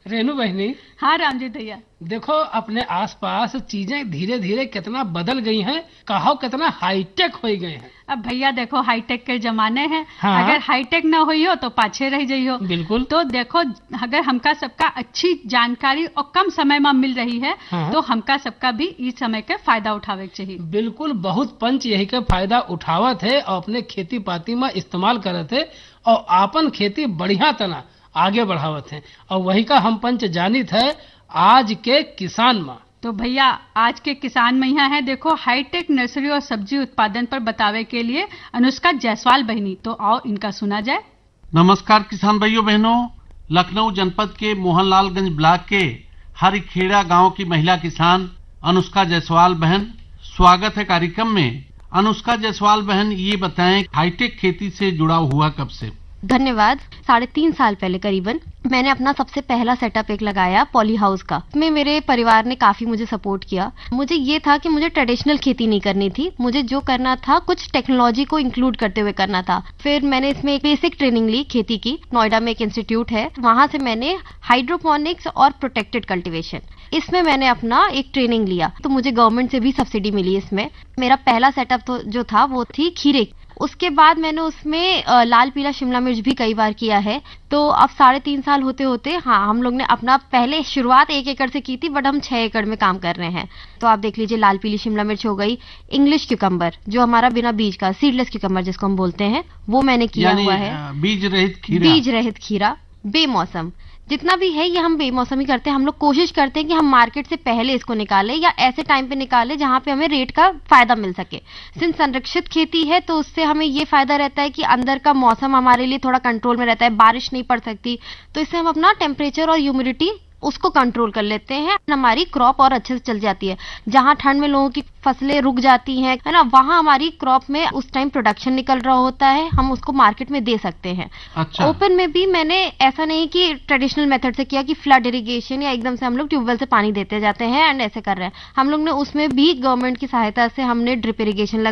रेनू बहनी, हाँ रामजीत भैया। देखो अपने आसपास चीजें धीरे धीरे कितना बदल गई हैं, कहो कितना हाईटेक हो गए हैं। अब भैया देखो हाईटेक के जमाने हैं। हाँ। अगर हाईटेक ना हुई हो तो पाछे रह जाई हो। बिल्कुल। तो देखो अगर हमका सबका अच्छी जानकारी और कम समय में मिल रही है, हाँ। तो हमका सबका भी इस समय के फायदा उठावे के चाहिए। बिल्कुल, बहुत पंच यही के फायदा उठावत है और अपने खेती पाती में इस्तेमाल करत है और आपन खेती बढ़िया तना आगे बढ़ावत है। और वही का हम पंच जानित है आज के किसान में। तो भैया आज के किसान मैया है, देखो हाईटेक नर्सरी और सब्जी उत्पादन पर बतावे के लिए अनुष्का जायसवाल बहनी। तो आओ इनका सुना जाए। नमस्कार किसान भाइयों बहनों, लखनऊ जनपद के मोहनलालगंज ब्लॉक के हरिखेड़ा गांव की महिला किसान अनुष्का जायसवाल बहन, स्वागत है कार्यक्रम में। अनुष्का जायसवाल बहन, ये बताएं हाईटेक खेती से जुड़ा हुआ कब से? धन्यवाद। 3.5 साल पहले करीबन मैंने अपना सबसे पहला सेटअप एक लगाया पॉली हाउस का। इसमें मेरे परिवार ने काफी मुझे सपोर्ट किया। मुझे ये था कि मुझे ट्रेडिशनल खेती नहीं करनी थी, मुझे जो करना था कुछ टेक्नोलॉजी को इंक्लूड करते हुए करना था। फिर मैंने इसमें एक बेसिक ट्रेनिंग ली खेती की। नोएडा में एक इंस्टीट्यूट है, वहां से मैंने हाइड्रोपोनिक्स और प्रोटेक्टेड कल्टीवेशन, इसमें मैंने अपना एक ट्रेनिंग लिया। तो मुझे गवर्नमेंट से भी सब्सिडी मिली इसमें। मेरा पहला सेटअप तो जो था वो थी खीरे। उसके बाद मैंने उसमें लाल पीला शिमला मिर्च भी कई बार किया है। तो अब 3.5 साल होते होते हाँ, हम लोग ने अपना पहले शुरुआत 1 एकड़ से की थी, बट हम 6 एकड़ में काम कर रहे हैं। तो आप देख लीजिए, लाल पीली शिमला मिर्च हो गई, इंग्लिश क्यूकम्बर जो हमारा बिना बीज का सीडलेस क्यूकम्बर जिसको हम बोलते हैं, वो मैंने किया हुआ है। बीज रहित खीरा। बीज रहित खीरा, बेमौसम जितना भी है ये हम बेमौसमी करते हैं। हम लोग कोशिश करते हैं कि हम मार्केट से पहले इसको निकालें या ऐसे टाइम पे निकालें जहां पे हमें रेट का फायदा मिल सके। सिंस संरक्षित खेती है तो उससे हमें ये फायदा रहता है कि अंदर का मौसम हमारे लिए थोड़ा कंट्रोल में रहता है, बारिश नहीं पड़ सकती, तो इससे हम अपना टेम्परेचर और ह्यूमिडिटी उसको कंट्रोल कर लेते हैं। हमारी क्रॉप और अच्छे से चल जाती है। जहां ठंड में लोगों की फसलें रुक जाती हैं, है ना, वहां हमारी क्रॉप में उस टाइम प्रोडक्शन निकल रहा होता है, हम उसको मार्केट में दे सकते हैं। अच्छा। ओपन में भी मैंने ऐसा नहीं कि ट्रेडिशनल मेथड से किया कि फ्लड इरिगेशन या एकदम से हम लोग ट्यूबवेल से पानी देते जाते हैं एंड ऐसे कर रहे हैं। हम लोग ने उसमें भी गवर्नमेंट की सहायता से हमने ड्रिप इरिगेशन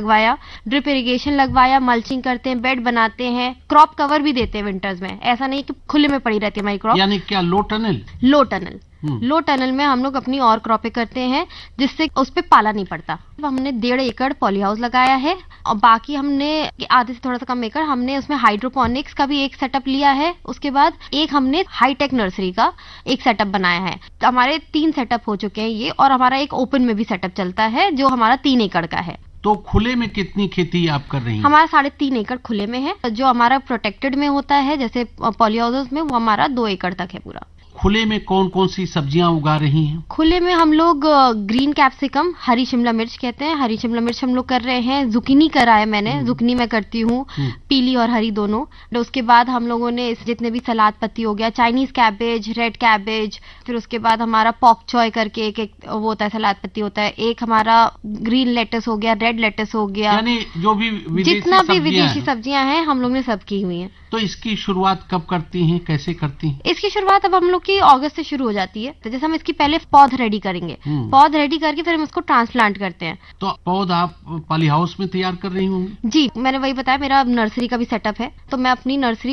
लगवाया, मल्चिंग करते हैं, बेड बनाते हैं, क्रॉप कवर भी देते हैं विंटर्स में। ऐसा नहीं कि खुले में पड़ी रहती है हमारी क्रॉप। यानी क्या लो टनल लो टनल में हम लोग अपनी और क्रॉपें करते हैं जिससे उस पे पाला नहीं पड़ता। हमने 1.5 एकड़ पॉली हाउस लगाया है और बाकी हमने आधे से थोड़ा सा कम एकड़ हमने उसमें हाइड्रोपोनिक्स का भी एक सेटअप लिया है। उसके बाद एक हमने हाईटेक नर्सरी का एक सेटअप बनाया है। हमारे 3 सेटअप हो चुके हैं ये, और हमारा एक ओपन में भी सेटअप चलता है जो हमारा 3 एकड़ का है। तो खुले में कितनी खेती आप कर रही हैं? हमारा 3.5 एकड़ खुले में है। जो हमारा प्रोटेक्टेड में होता है जैसे पॉली हाउसेस में, वो हमारा 2 एकड़ तक है पूरा। खुले में कौन कौन सी सब्जियां उगा रही हैं? खुले में हम लोग ग्रीन कैप्सिकम, हरी शिमला मिर्च कहते हैं, हरी शिमला मिर्च हम लोग कर रहे हैं। जुकीनी करा है मैंने, जुकीनी मैं करती हूँ, पीली और हरी दोनों। उसके बाद हम लोगों ने जितने भी सलाद पत्ती हो गया, चाइनीज कैबेज, रेड कैबेज, फिर उसके बाद हमारा पॉक चॉय करके एक वो होता है, सलाद पत्ती होता है। एक हमारा ग्रीन लेटस हो गया, रेड लेटस हो गया, यानी जो भी जितना भी विदेशी सब्जियां हैं हम लोग ने सब की हुई है। तो इसकी शुरुआत कब करती हैं, कैसे करती हैं? इसकी शुरुआत अब हम लोग की अगस्त से शुरू हो जाती है। तो जैसे हम इसकी पहले पौध रेडी करेंगे, पौध रेडी करके फिर हम इसको ट्रांसप्लांट करते हैं। तो पौध आप पॉली हाउस में तैयार कर रही होंगी? जी, मैंने वही बताया, मेरा नर्सरी का भी सेटअप है, तो मैं अपनी नर्सरी